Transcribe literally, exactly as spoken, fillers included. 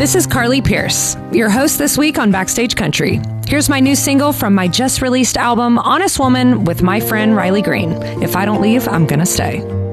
This is Carly Pierce, your host this week on Backstage Country. Here's my new single from my just released album, Honest Woman, with my friend Riley Green. If I don't leave, I'm gonna stay.